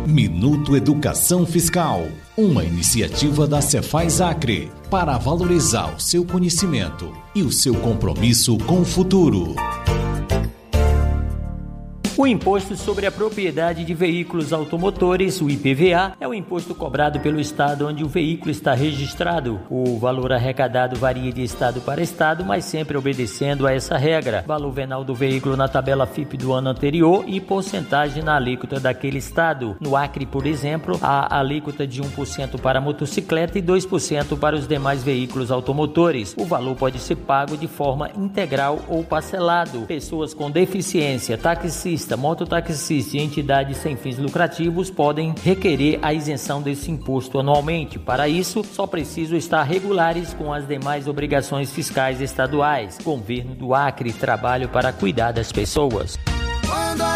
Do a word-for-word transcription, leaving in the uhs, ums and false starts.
Minuto Educação Fiscal, uma iniciativa da Cefaz Acre para valorizar o seu conhecimento e o seu compromisso com o futuro. O Imposto sobre a Propriedade de Veículos Automotores, o I P V A, é o imposto cobrado pelo estado onde o veículo está registrado. O valor arrecadado varia de estado para estado, mas sempre obedecendo a essa regra. Valor venal do veículo na tabela F I P do ano anterior e porcentagem na alíquota daquele estado. No Acre, por exemplo, a alíquota de um por cento para motocicleta e dois por cento para os demais veículos automotores. O valor pode ser pago de forma integral ou parcelado. Pessoas com deficiência, taxistas, mototaxista e entidades sem fins lucrativos podem requerer a isenção desse imposto anualmente. Para isso, só precisam estar regulares com as demais obrigações fiscais estaduais. Governo do Acre, trabalho para cuidar das pessoas.